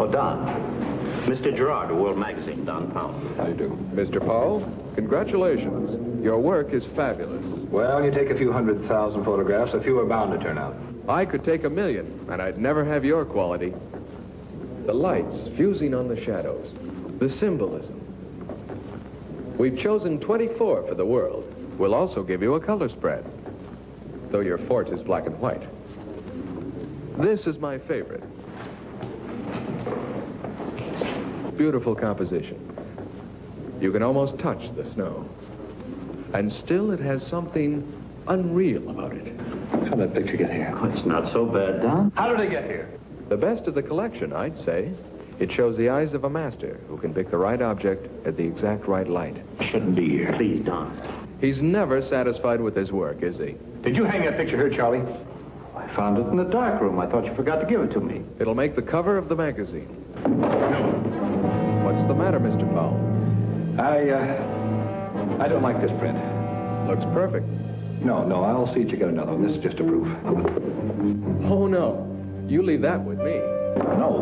Oh, Don. Mr. Gerard of World Magazine, Don Powell. How do you do? Mr. Powell, congratulations. Your work is fabulous. Well, you take a few 100,000 photographs, a few are bound to turn out. I could take 1,000,000, and I'd never have your quality. The lights fusing on the shadows, the symbolism. We've chosen 24 for the world. We'll also give you a color spread, though your forte is black and white. This is my favorite. Beautiful composition. You can almost touch the snow. And still it has something unreal about it. How'd that picture get here? Oh, it's not so bad, Don. How did it get here? The best of the collection, I'd say. It shows the eyes of a master who can pick the right object at the exact right light. Shouldn't be here. Please, Don. He's never satisfied with his work, is he? Did you hang that picture here, Charlie? I found it in the dark room. I thought you forgot to give it to me. It'll make the cover of the magazine. What's the matter, Mr. Powell? I don't like this print. Looks perfect. No, I'll see that you get another one. This is just a proof. Oh, no. You leave that with me. No,